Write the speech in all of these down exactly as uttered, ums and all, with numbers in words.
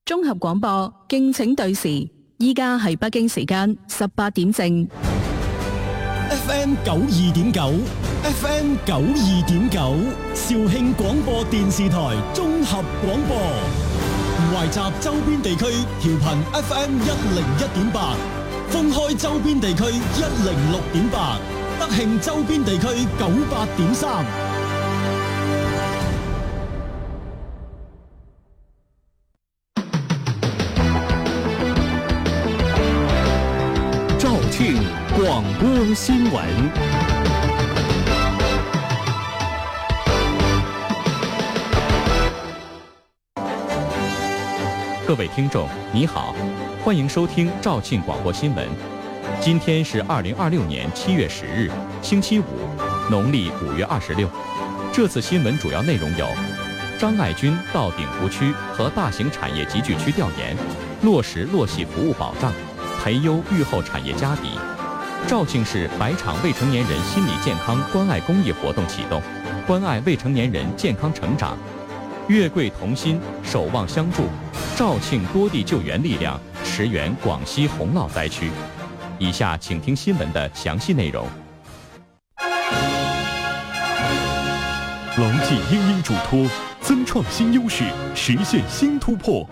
綜合廣播，敬請對時。依家係北京時間十八點正。 F M 九二點九 ，F M 九二點九，肇慶廣播電視台綜合廣播，懷集周邊地區調頻 F M 一零一點八，封開周邊地區一零六點八，德慶周邊地區九八點三。 肇慶廣播新聞。各位聽眾，你好，歡迎收聽肇慶廣播新聞。今天是二零二六年七月十日，星期五，農曆五月二十六。這次新聞主要內容有：張愛軍到鼎湖區和大型產業集聚區調研，落實落細服務保障，培優育後產業家底。肇慶市百場未成年人心理健康關愛公益活動啟動，關愛未成年人健康成長。月桂同心，守望相助。肇慶多地救援力量馳援廣西洪澇災區。以下請聽新聞的詳細內容。 牢記英英囑託，增創新優勢，實現新突破。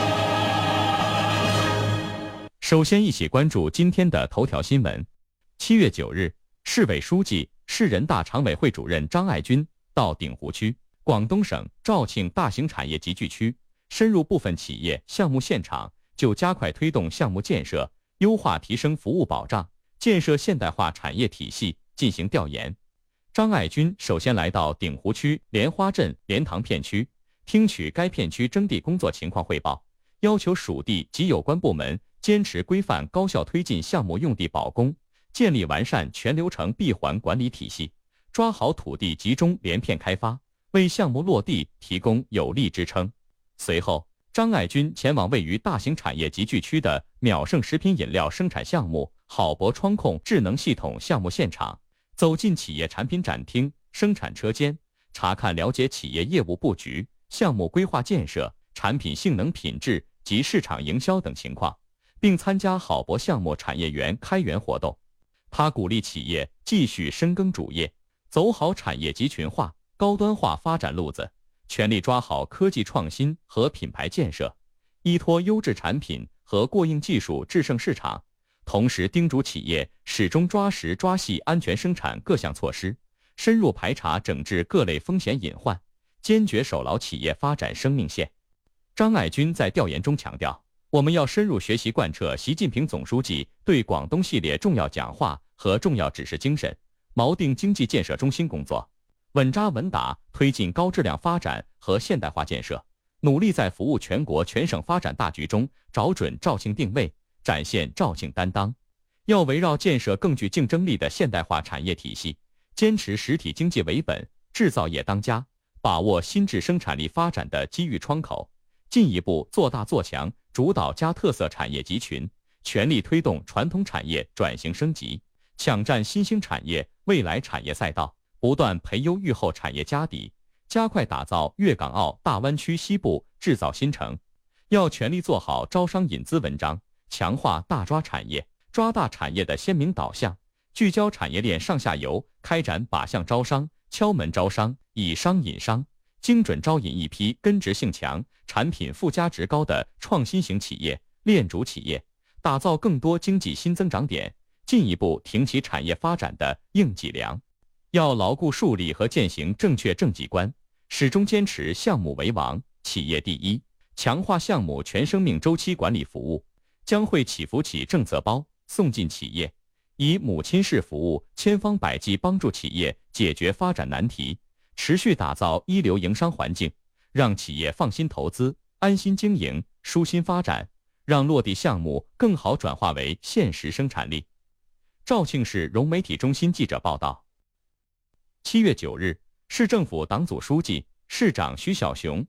首先一起關注今天的頭條新聞。七月九日，市委書記、市人大常委會主任張愛軍到鼎湖區、廣東省肇慶大型產業集聚區，深入部分企業項目現場，就加快推動項目建設、優化提升服務保障、建設現代化產業體系進行調研。張愛軍首先來到鼎湖區蓮花鎮蓮塘片區，聽取該片區徵地工作情況匯報，要求屬地及有關部門堅持規範高效推進項目用地保供，建立完善全流程閉環管理體系，抓好土地集中連片開發，為項目落地提供有力支撐。隨後，張愛軍前往位於大型產業集聚區的淼盛食品飲料生產項目郝博窗控智能系統項目現場，走進企業產品展廳、生產車間，查看了解企業業務佈局、項目規劃建設、產品性能品質及市場營銷等情況，並參加郝博項目產業園開園活動。他鼓勵企業繼續深耕主業，走好產業集群化、高端化發展路子，全力抓好科技創新和品牌建設，依託優質產品和過硬技術制勝市場。同時叮囑企業始終抓實抓細安全生產各項措施，深入排查整治各類風險隱患，堅決守牢企業發展生命線。張愛軍在調研中強調，我們要深入學習貫徹習近平總書記對廣東系列重要講話和重要指示精神，錨定經濟建設中心工作，穩紮穩打推進高質量發展和現代化建設，努力在服務全國全省發展大局中找準肇慶定位，展現肇慶擔當。要圍繞建設更具競爭力的現代化產業體系，堅持實體經濟為本，製造業當家，把握新質生產力發展的機遇窗口，進一步做大做強主導加特色產業集群，全力推動傳統產業轉型升級，搶佔新興產業未來產業賽道，不斷培優育後產業家底，加快打造粵港澳大灣區西部製造新城。要全力做好招商引資文章，強化大抓產業、抓大產業的鮮明導向，聚焦產業鏈上下游，開展靶向招商、敲門招商、以商引商，精準招引一批根植性強、產品附加值高的創新型企業、鏈主企業，打造更多經濟新增長點，進一步挺起產業發展的硬脊梁。要牢固樹立和踐行正確政績觀，始終堅持項目為王、企業第一，強化項目全生命週期管理服務，將會起扶起政策包送進企業，以母親式服務千方百計幫助企業解決發展難題，持續打造一流營商環境，讓企業放心投資、安心經營、舒心發展，讓落地項目更好轉化為現實生產力。肇慶市融媒體中心記者報道。七月九日，市政府黨組書記、市長徐小熊